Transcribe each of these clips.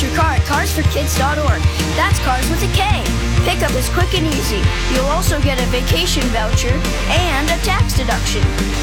your car at carsforkids.org. That's cars with a K. Pickup is quick and easy. You'll also get a vacation voucher and a tax deduction.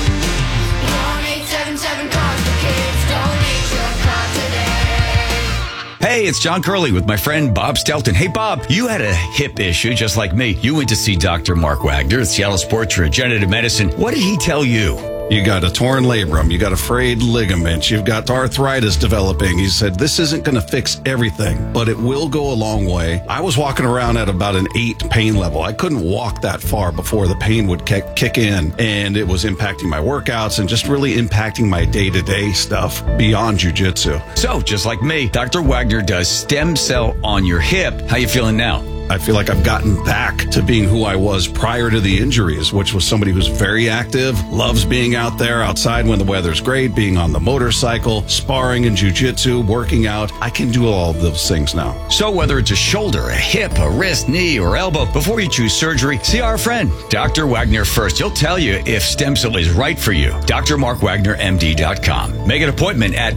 1-877-CARS-FOR-KIDS. Donate your car today. Hey, it's John Curley with my friend Bob Stelton. Hey, Bob, you had a hip issue just like me. You went to see Dr. Mark Wagner at Seattle Sports Regenerative Medicine. What did he tell you? You got a torn labrum. You got a frayed ligament. You've got arthritis developing. He said, this isn't going to fix everything, but it will go a long way. I was walking around at about an 8 pain level. I couldn't walk that far before the pain would kick in, and it was impacting my workouts and just really impacting my day-to-day stuff beyond jiu-jitsu. So, just like me, Dr. Wagner does stem cell on your hip. How you feeling now? I feel like I've gotten back to being who I was prior to the injuries, which was somebody who's very active, loves being out there outside when the weather's great, being on the motorcycle, sparring in jiu-jitsu, working out. I can do all of those things now. So whether it's a shoulder, a hip, a wrist, knee, or elbow, before you choose surgery, see our friend, Dr. Wagner first. He'll tell you if stem cell is right for you. drmarkwagnermd.com. Make an appointment at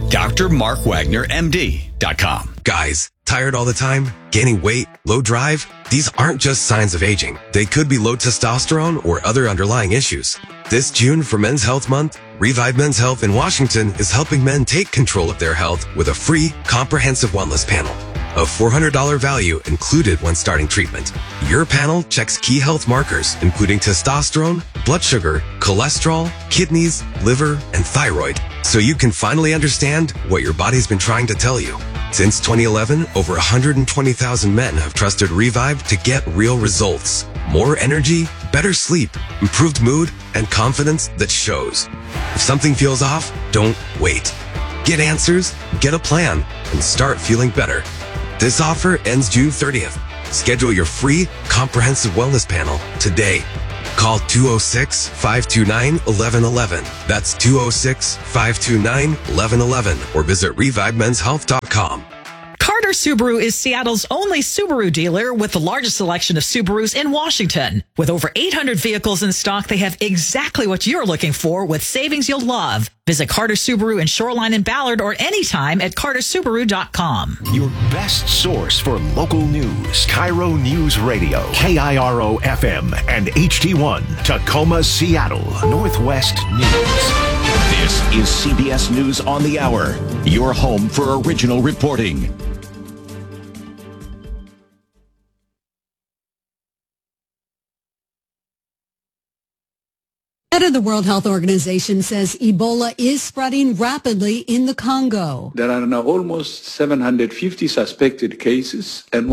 drmarkwagnermd.com. Guys, tired all the time? Gaining weight? Low drive? These aren't just signs of aging. They could be low testosterone or other underlying issues. This June for Men's Health Month, Revive Men's Health in Washington is helping men take control of their health with a free, comprehensive wellness panel. A $400 value included when starting treatment. Your panel checks key health markers, including testosterone, blood sugar, cholesterol, kidneys, liver, and thyroid, so you can finally understand what your body's been trying to tell you. Since 2011, over 120,000 men have trusted Revive to get real results. More energy, better sleep, improved mood, and confidence that shows. If something feels off, don't wait. Get answers, get a plan, and start feeling better. This offer ends June 30th. Schedule your free, comprehensive wellness panel today. Call 206-529-1111. That's 206-529-1111 or visit ReviveMen'sHealth.com. Carter Subaru is Seattle's only Subaru dealer with the largest selection of Subarus in Washington. With over 800 vehicles in stock, they have exactly what you're looking for with savings you'll love. Visit Carter Subaru in Shoreline and Ballard or anytime at cartersubaru.com. Your best source for local news. Cairo News Radio, KIRO FM and HD1, Tacoma, Seattle, Northwest News. This is CBS News on the Hour, your home for original reporting. Head of the World Health Organization says Ebola is spreading rapidly in the Congo. There are now almost 750 suspected cases and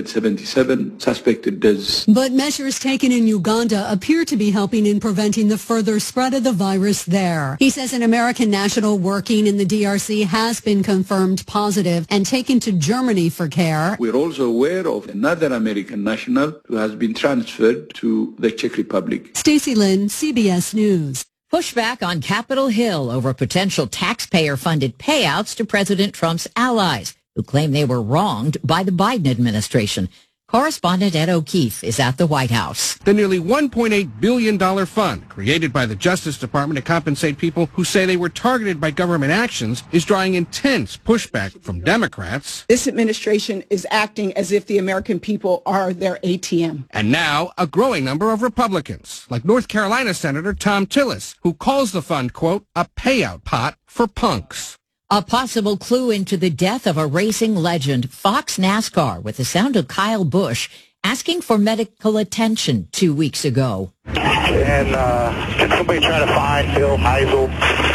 177 suspected deaths. But measures taken in Uganda appear to be helping in preventing the further spread of the virus there. He says an American national working in the DRC has been confirmed positive and taken to Germany for care. We're also aware of another American national who has been transferred to the Czech Republic. Stacey Lynn, CBS News. Pushback on Capitol Hill over potential taxpayer-funded payouts to President Trump's allies, who claim they were wronged by the Biden administration. Correspondent Ed O'Keefe is at the White House. The nearly $1.8 billion fund created by the Justice Department to compensate people who say they were targeted by government actions is drawing intense pushback from Democrats. This administration is acting as if the American people are their ATM. And now a growing number of Republicans, like North Carolina Senator Thom Tillis, who calls the fund, quote, a payout pot for punks. A possible clue into the death of a racing legend, Fox NASCAR, with the sound of Kyle Busch asking for medical attention 2 weeks ago. And can somebody try to find Bill Heisel?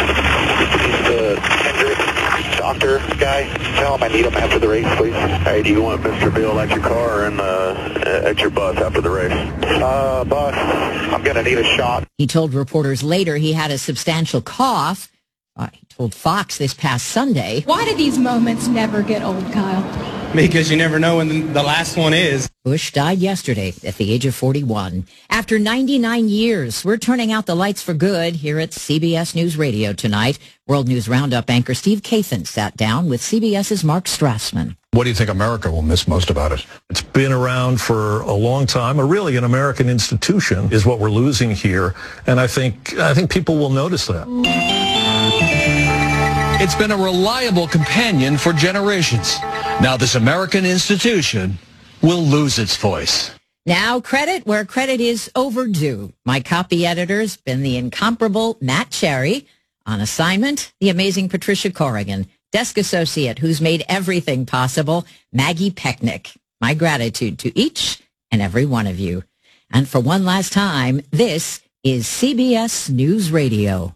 He's the Hendrick doctor guy. Tell him I need him after the race, please. Hey, do you want Mr. Bill at your car and at your bus after the race? Bus. I'm going to need a shot. He told reporters later he had a substantial cough. He told Fox this past Sunday. Why do these moments never get old, Kyle? Because you never know when the last one is. Bush died yesterday at the age of 41. After 99 years, we're turning out the lights for good here at CBS News Radio tonight. World News Roundup anchor Steve Kathan sat down with CBS's Mark Strassman. What do you think America will miss most about it? It's been around for a long time. Really, an American institution is what we're losing here. And I think people will notice that. It's been a reliable companion for generations. Now this American institution will lose its voice. Now credit where credit is overdue. My copy editor's been the incomparable Matt Cherry. On assignment, the amazing Patricia Corrigan. Desk associate who's made everything possible, Maggie Pecknick. My gratitude to each and every one of you. And for one last time, this is CBS News Radio.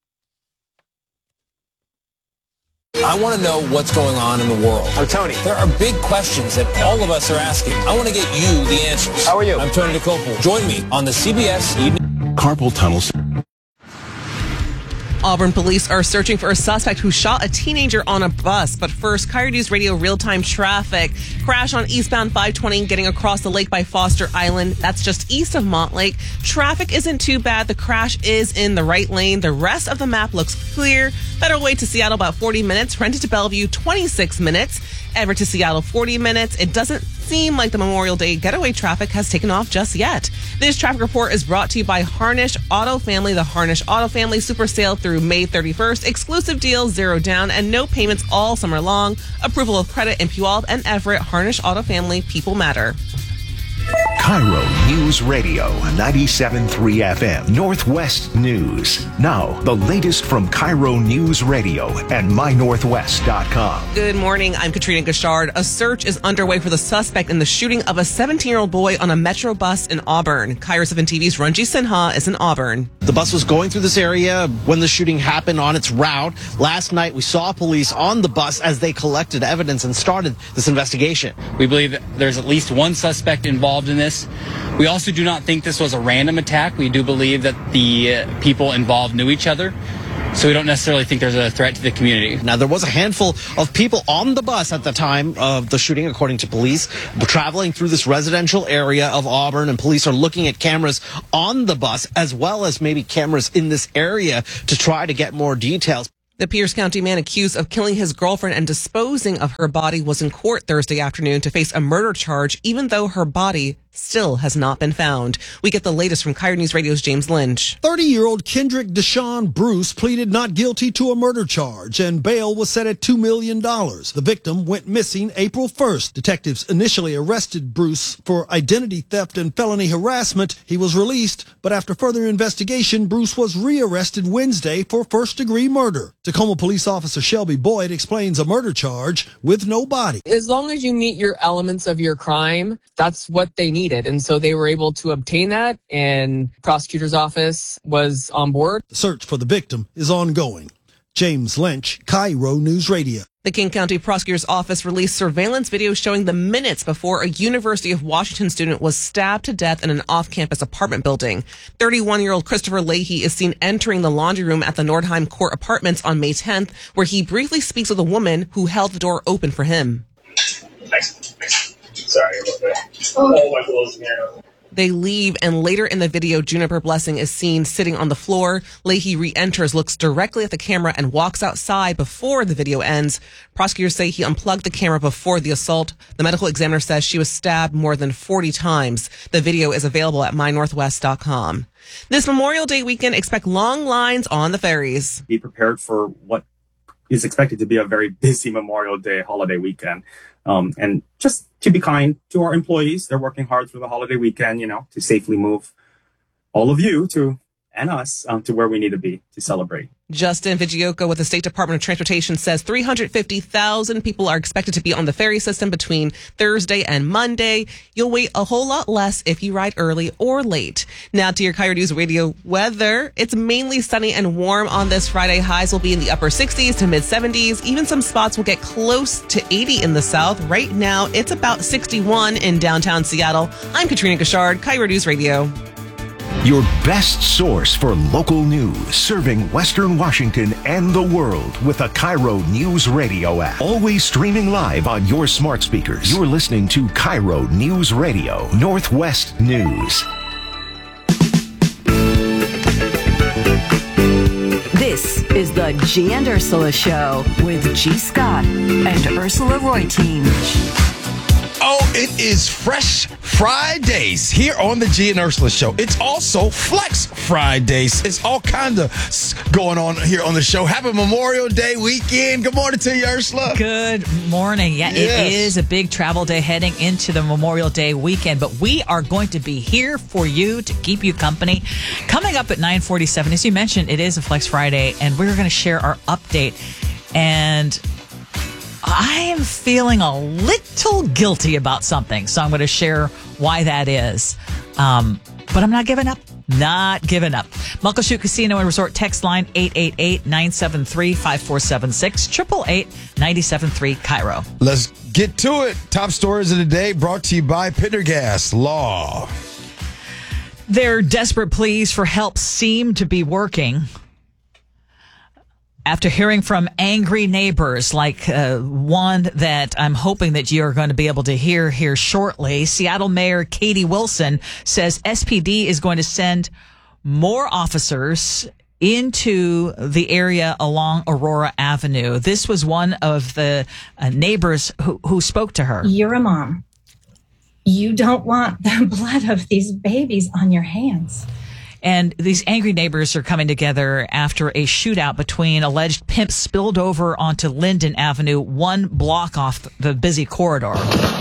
I want to know what's going on in the world. I'm Tony. There are big questions that all of us are asking. I want to get you the answers. How are you? I'm Tony DeCopel. Join me on the CBS Evening. Carpal tunnels. Auburn police are searching for a suspect who shot a teenager on a bus. But first, KIRO News Radio real-time traffic. Crash on eastbound 520 getting across the lake by Foster Island. That's just east of Montlake. Traffic isn't too bad. The crash is in the right lane. The rest of the map looks clear. Federal Way to Seattle about 40 minutes. Renton to Bellevue 26 minutes. Everett to Seattle 40 minutes. It doesn't seem like the Memorial Day getaway traffic has taken off just yet. This traffic report is brought to you by Harnish Auto Family. The Harnish Auto Family Super Sale through May 31st. Exclusive deals, 0 down, and no payments all summer long. Approval of credit in Puyallup and Everett. Harnish Auto Family. People matter. KIRO News Radio, 97.3 FM, Northwest News. Now, the latest from KIRO News Radio and MyNorthwest.com. Good morning. I'm Katrina Gashard. A search is underway for the suspect in the shooting of a 17-year-old boy on a Metro bus in Auburn. KIRO 7 TV's Ranji Sinha is in Auburn. The bus was going through this area when the shooting happened on its route. Last night, we saw police on the bus as they collected evidence and started this investigation. We believe that there's at least one suspect involved in this. We also do not think this was a random attack. We do believe that the people involved knew each other. So we don't necessarily think there's a threat to the community. Now, there was a handful of people on the bus at the time of the shooting, according to police, traveling through this residential area of Auburn, and police are looking at cameras on the bus as well as maybe cameras in this area to try to get more details. The Pierce County man accused of killing his girlfriend and disposing of her body was in court Thursday afternoon to face a murder charge, even though her body still has not been found. We get the latest from KIRO News Radio's James Lynch. 30-year-old Kendrick Deshaun Bruce pleaded not guilty to a murder charge, and bail was set at $2 million. The victim went missing April 1st. Detectives initially arrested Bruce for identity theft and felony harassment. He was released, but after further investigation, Bruce was rearrested Wednesday for first-degree murder. Tacoma police officer Shelby Boyd explains a murder charge with no body. As long as you meet your elements of your crime, that's what they needed. And so they were able to obtain that, and prosecutor's office was on board. The search for the victim is ongoing. James Lynch, KIRO News Radio. The King County Prosecutor's Office released surveillance video showing the minutes before a University of Washington student was stabbed to death in an off-campus apartment building. 31-year-old Christopher Leahy is seen entering the laundry room at the Nordheim Court Apartments on May 10th, where he briefly speaks with a woman who held the door open for him. Thanks. Sorry about that. All my clothes in here. They leave, and later in the video, Juniper Blessing is seen sitting on the floor. Leahy re-enters, looks directly at the camera, and walks outside before the video ends. Prosecutors say he unplugged the camera before the assault. The medical examiner says she was stabbed more than 40 times. The video is available at mynorthwest.com. This Memorial Day weekend, expect long lines on the ferries. Be prepared for what is expected to be a very busy Memorial Day holiday weekend. And just to be kind to our employees. They're working hard through the holiday weekend, to safely move all of you and us to where we need to be to celebrate. Justin Vigioco with the State Department of Transportation says 350,000 people are expected to be on the ferry system between Thursday and Monday. You'll wait a whole lot less if you ride early or late. Now to your KIRO News Radio weather. It's mainly sunny and warm on this Friday. Highs will be in the upper 60s to mid 70s. Even some spots will get close to 80 in the south. Right now, it's about 61 in downtown Seattle. I'm Katrina Gashard, KIRO News Radio. Your best source for local news, serving Western Washington and the world with a KIRO News Radio app. Always streaming live on your smart speakers. You're listening to KIRO News Radio, Northwest News. This is the G and Ursula Show with G. Scott and Ursula Reutin. Oh, it is Fresh Fridays here on the G and Ursula Show. It's also Flex Fridays. It's all kinds of going on here on the show. Happy Memorial Day weekend. Good morning to you, Ursula. Good morning. Yeah, Yes. It is a big travel day heading into the Memorial Day weekend, but we are going to be here for you to keep you company. Coming up at 9:47, as you mentioned, it is a Flex Friday, and we're going to share our update. And I am feeling a little guilty about something, so I'm going to share why that is. But I'm not giving up. Not giving up. Muckleshoot Casino and Resort text line 888-973-5476, 888-973 Cairo. Let's get to it. Top stories of the day brought to you by Pendergast Law. Their desperate pleas for help seem to be working. After hearing from angry neighbors, like one that I'm hoping that you're going to be able to hear here shortly, Seattle Mayor Katie Wilson says SPD is going to send more officers into the area along Aurora Avenue. This was one of the neighbors who spoke to her. You're a mom. You don't want the blood of these babies on your hands. And these angry neighbors are coming together after a shootout between alleged pimps spilled over onto Linden Avenue, 1 block off the busy corridor.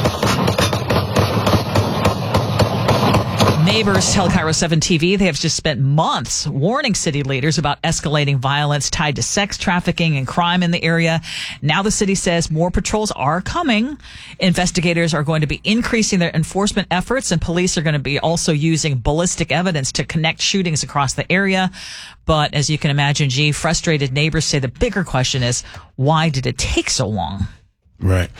Neighbors tell Cairo 7 TV they have just spent months warning city leaders about escalating violence tied to sex trafficking and crime in the area. Now the city says more patrols are coming. Investigators are going to be increasing their enforcement efforts, and police are going to be also using ballistic evidence to connect shootings across the area. But as you can imagine, G, frustrated neighbors say the bigger question is, why did it take so long? Right.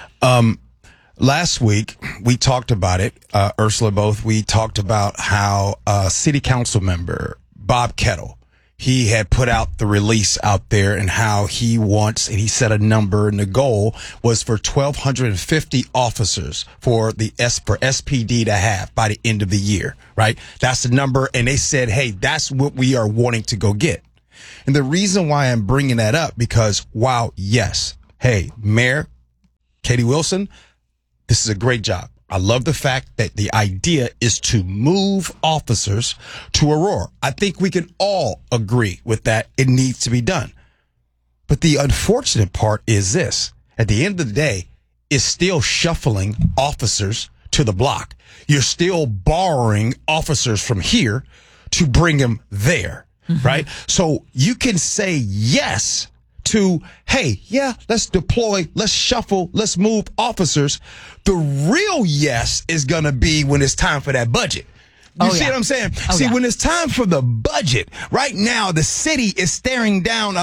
Last week, we talked about it, Ursula, both. We talked about how city council member Bob Kettle, he had put out the release out there and how he wants, and he set a number, and the goal was for 1,250 officers for SPD to have by the end of the year, right? That's the number, and they said, hey, that's what we are wanting to go get. And the reason why I'm bringing that up, because while, yes, hey, Mayor Katie Wilson, this is a great job. I love the fact that the idea is to move officers to Aurora. I think we can all agree with that. It needs to be done. But the unfortunate part is this. At the end of the day, it's still shuffling officers to the block. You're still borrowing officers from here to bring them there, right? So you can say yes to, hey, yeah, let's deploy, let's shuffle, let's move officers. The real yes is going to be when it's time for that budget. You see what I'm saying? When it's time for the budget, right now, the city is staring down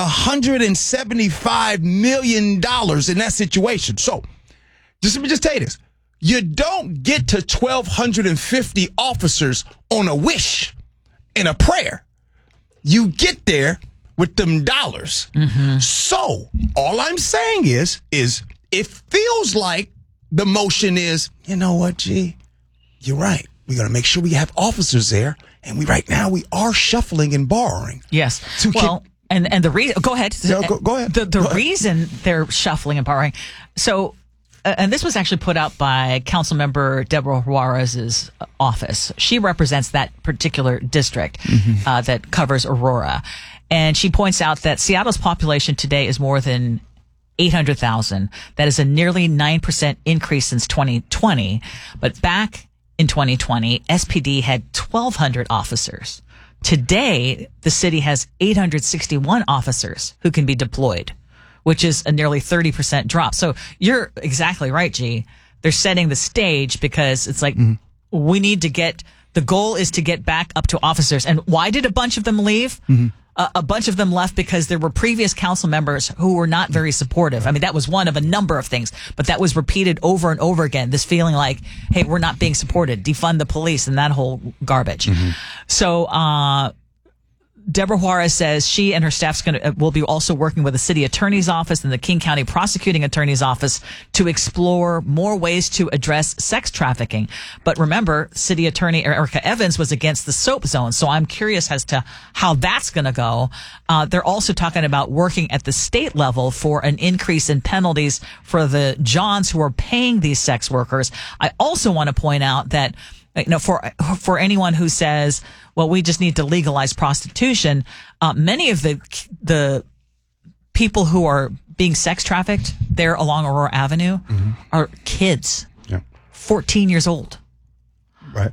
$175 million in that situation. So let me just tell you this. You don't get to 1,250 officers on a wish and a prayer. You get there with them dollars. So all I'm saying is it feels like the motion is, you know what, G, you're right. We're going to make sure we have officers there. And right now we are shuffling and borrowing. Yes. And the reason, go ahead. No, go ahead. The reason they're shuffling and borrowing. So, and this was actually put out by Councilmember Deborah Juarez's office. She represents that particular district that covers Aurora. And she points out that Seattle's population today is more than 800,000. That is a nearly 9% increase since 2020. But back in 2020, SPD had 1,200 officers. Today, the city has 861 officers who can be deployed, which is a nearly 30% drop. So you're exactly right, G. They're setting the stage because it's like, we need to the goal is to get back up to officers. And why did a bunch of them leave? A bunch of them left because there were previous council members who were not very supportive. I mean, that was one of a number of things, but that was repeated over and over again. This feeling like, hey, we're not being supported, defund the police, and that whole garbage. So Deborah Juarez says she and her staff's will be also working with the city attorney's office and the King County prosecuting attorney's office to explore more ways to address sex trafficking. But remember, city attorney Erica Evans was against the soap zone. So I'm curious as to how that's going to go. They're also talking about working at the state level for an increase in penalties for the Johns who are paying these sex workers. I also want to point out that, for anyone who says, well, we just need to legalize prostitution, many of the people who are being sex trafficked there along Aurora Avenue are kids, 14 years old. Right.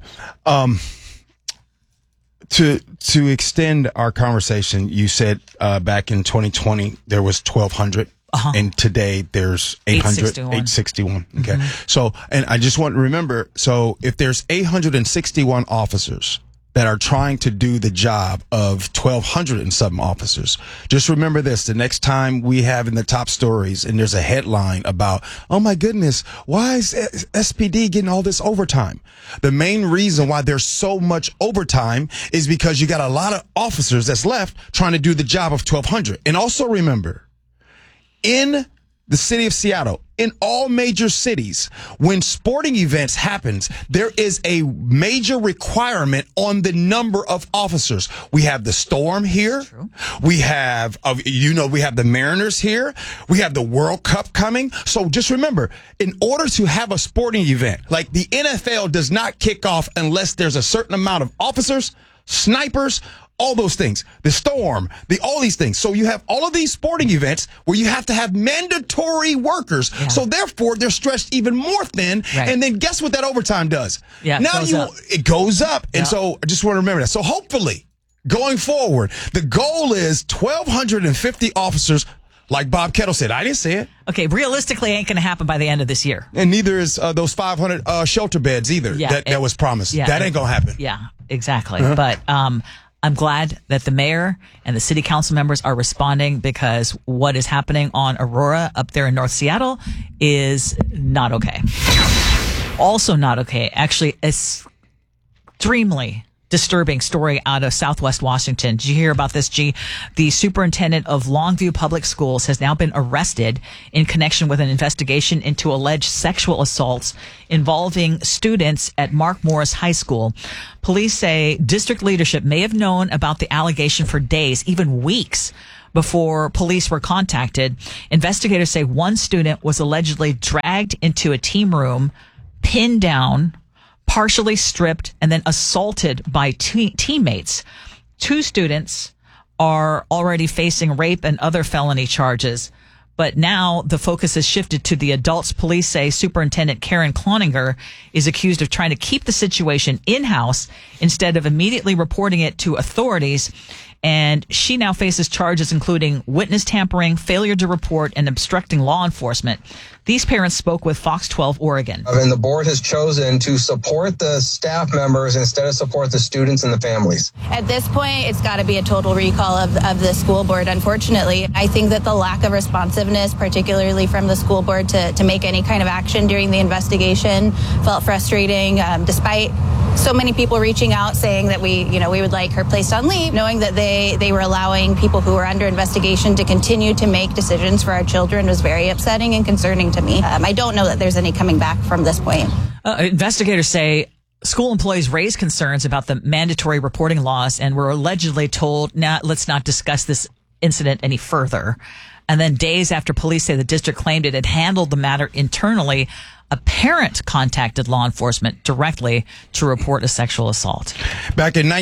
To extend our conversation, you said back in 2020 there was 1,200. And today there's 861. Okay. So, and I just want to remember, so if there's 861 officers that are trying to do the job of 1,200 and some officers, just remember this: the next time we have in the top stories and there's a headline about, oh my goodness, why is SPD getting all this overtime? The main reason why there's so much overtime is because you got a lot of officers that's left trying to do the job of 1,200. And also remember, in the city of Seattle, in all major cities, when sporting events happens, there is a major requirement on the number of officers. We have the Storm here. True. We have, we have the Mariners here. We have the World Cup coming. So just remember, in order to have a sporting event, like the NFL does not kick off unless there's a certain amount of officers, snipers, all those things, the Storm, all these things. So you have all of these sporting events where you have to have mandatory workers. Yeah. So therefore, they're stretched even more thin. Right. And then guess what that overtime does? Yeah, it goes up. And so I just want to remember that. So hopefully, going forward, the goal is 1,250 officers. Like Bob Kettle said, I didn't say it. Okay, realistically, ain't going to happen by the end of this year. And neither is those 500 shelter beds either that was promised. Yeah, that ain't going to happen. Yeah, exactly. But I'm glad that the mayor and the city council members are responding, because what is happening on Aurora up there in North Seattle is not okay. Also not okay. Actually, extremely disturbing story out of Southwest Washington. Did you hear about this, G? The superintendent of Longview Public Schools has now been arrested in connection with an investigation into alleged sexual assaults involving students at Mark Morris High School. Police say district leadership may have known about the allegation for days, even weeks, before police were contacted. Investigators say one student was allegedly dragged into a team room, pinned down, partially stripped, and then assaulted by teammates. 2 students are already facing rape and other felony charges. But now the focus has shifted to the adults. Police say Superintendent Karen Cloninger is accused of trying to keep the situation in-house instead of immediately reporting it to authorities. And she now faces charges including witness tampering, failure to report, and obstructing law enforcement. These parents spoke with Fox 12 Oregon. And the board has chosen to support the staff members instead of support the students and the families. At this point, it's got to be a total recall of the school board, unfortunately. I think that the lack of responsiveness, particularly from the school board to make any kind of action during the investigation, felt frustrating, despite so many people reaching out saying that we would like her placed on leave, knowing that they were allowing people who were under investigation to continue to make decisions for our children was very upsetting and concerning to me. I don't know that there's any coming back from this point. Investigators say school employees raised concerns about the mandatory reporting laws and were allegedly told, let's not discuss this incident any further. And then days after police say the district claimed it had handled the matter internally, a parent contacted law enforcement directly to report a sexual assault. Back in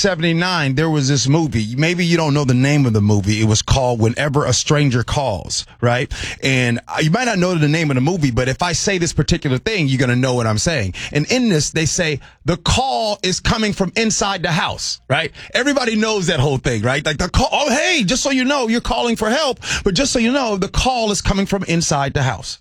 1979, there was this movie. Maybe you don't know the name of the movie. It was called Whenever a Stranger Calls, right? And you might not know the name of the movie, but if I say this particular thing, you're going to know what I'm saying. And in this, they say the call is coming from inside the house, right? Everybody knows that whole thing, right? Like the call, oh, hey, just so you know, you're calling for help. But just so you know, the call is coming from inside the house.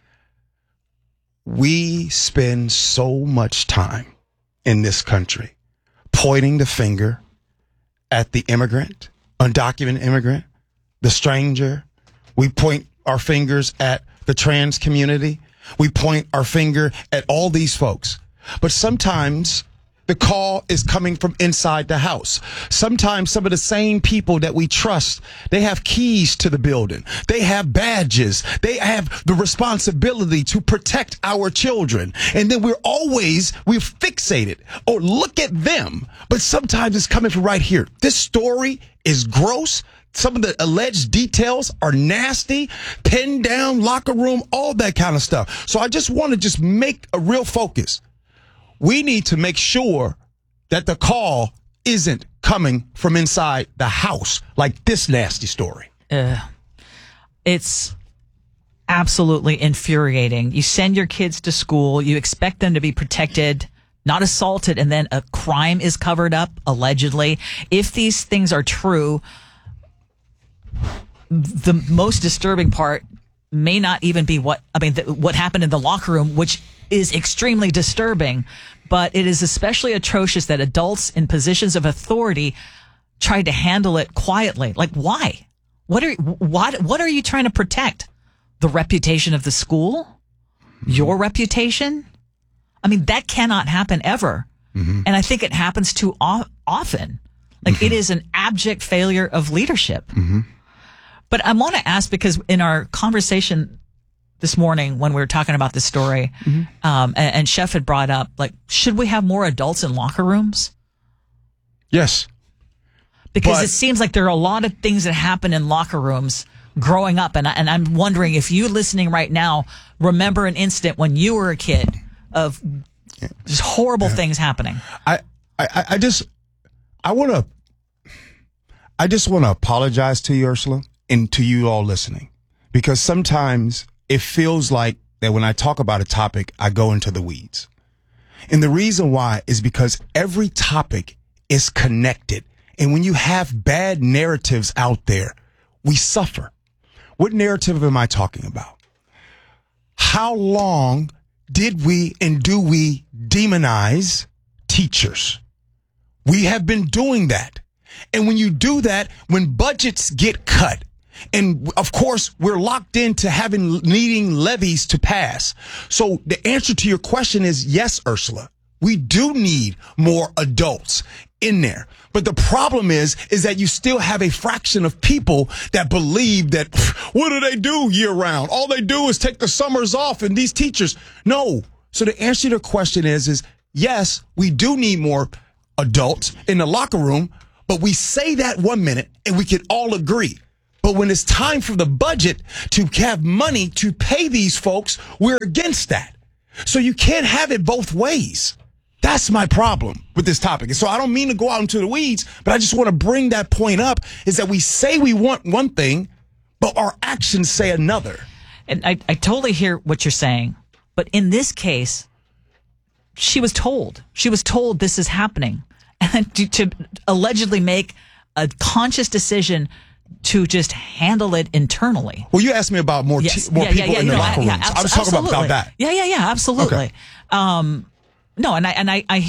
We spend so much time in this country pointing the finger at the immigrant, undocumented immigrant, the stranger. We point our fingers at the trans community. We point our finger at all these folks. But sometimes the call is coming from inside the house. Sometimes some of the same people that we trust, they have keys to the building. They have badges. They have the responsibility to protect our children. And then we're fixated or look at them. But sometimes it's coming from right here. This story is gross. Some of the alleged details are nasty, pinned down, locker room, all that kind of stuff. So I just want to make a real focus. We need to make sure that the call isn't coming from inside the house like this nasty story. It's absolutely infuriating. You send your kids to school, you expect them to be protected, not assaulted, and then a crime is covered up, allegedly. If these things are true, the most disturbing part may not even be what happened in the locker room, which is extremely disturbing, but it is especially atrocious that adults in positions of authority tried to handle it quietly. Like, why? What are you trying to protect? The reputation of the school? Your reputation? I mean, that cannot happen ever. Mm-hmm. And I think it happens too often. Like, it is an abject failure of leadership. Mm-hmm. But I want to ask, because in our conversation this morning when we were talking about this story, and Chef had brought up, like, should we have more adults in locker rooms? Yes. Because it seems like there are a lot of things that happen in locker rooms growing up. And I'm wondering if you listening right now remember an incident when you were a kid of just horrible things happening. I just want to apologize to you, Ursula, and to you all listening, because sometimes it feels like that when I talk about a topic, I go into the weeds. And the reason why is because every topic is connected. And when you have bad narratives out there, we suffer. What narrative am I talking about? How long did we and do we demonize teachers? We have been doing that. And when you do that, when budgets get cut, and of course, we're locked into needing levies to pass. So the answer to your question is yes, Ursula. We do need more adults in there. But the problem is that you still have a fraction of people that believe that, what do they do year round? All they do is take the summers off, and these teachers. No. So the answer to your question is yes, we do need more adults in the locker room, but we say that 1 minute and we can all agree. But when it's time for the budget to have money to pay these folks, we're against that. So you can't have it both ways. That's my problem with this topic. And so I don't mean to go out into the weeds, but I just want to bring that point up, is that we say we want one thing, but our actions say another. And I totally hear what you're saying. But in this case, she was told this is happening. And to allegedly make a conscious decision to just handle it internally. Well, you asked me about more people in the locker rooms. I was talking about that. Yeah, absolutely. Okay. No, and I